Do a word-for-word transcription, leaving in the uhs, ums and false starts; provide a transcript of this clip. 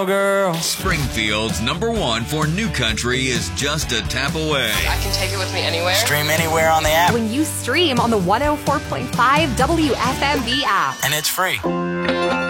Girl. Springfield's number one for new country is just a tap away. I can take it with me anywhere. Stream anywhere on the app. When you stream on the one oh four point five W F M V app. And it's free.